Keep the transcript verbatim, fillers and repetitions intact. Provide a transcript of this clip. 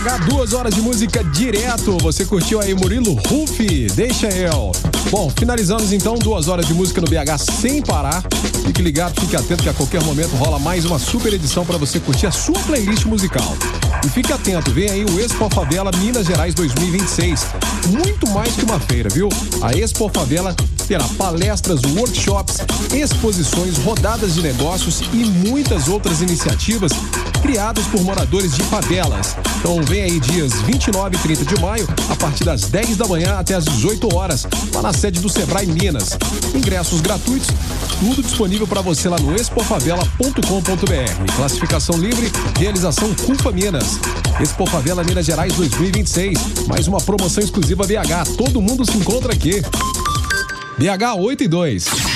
H, duas horas de música direto. Você curtiu aí Murilo Rufi, Deixa Eu. Bom, finalizamos então duas horas de música no B H sem parar. Fique ligado, fique atento que a qualquer momento rola mais uma super edição para você curtir a sua playlist musical. E fique atento, vem aí o Expo Favela Minas Gerais dois mil e vinte e seis. Muito mais que uma feira, viu? A Expo Favela terá palestras, workshops, exposições, rodadas de negócios e muitas outras iniciativas criadas por moradores de favelas. Então vem aí dias vinte e nove e trinta de maio, a partir das dez da manhã até as dezoito horas, lá na sede do Sebrae Minas. Ingressos gratuitos, tudo disponível para você lá no expofavela ponto com ponto br. Classificação livre, realização Culpa Minas. Expo Favela Minas Gerais dois mil e vinte e seis, mais uma promoção exclusiva B H. Todo mundo se encontra aqui. B H oito e dois.